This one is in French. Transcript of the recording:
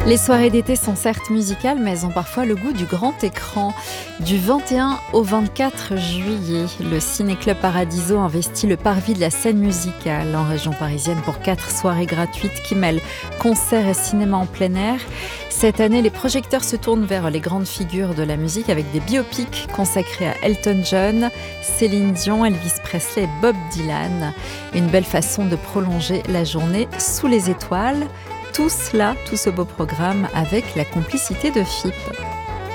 Les soirées d'été sont certes musicales, mais elles ont parfois le goût du grand écran. Du 21 au 24 juillet, le Ciné-Club Paradiso investit le parvis de la scène musicale en région parisienne pour 4 soirées gratuites qui mêlent concerts et cinéma en plein air. Cette année, les projecteurs se tournent vers les grandes figures de la musique avec des biopics consacrés à Elton John, Céline Dion, Elvis Presley et Bob Dylan. Une belle façon de prolonger la journée sous les étoiles. Tout ce beau programme avec la complicité de FIP.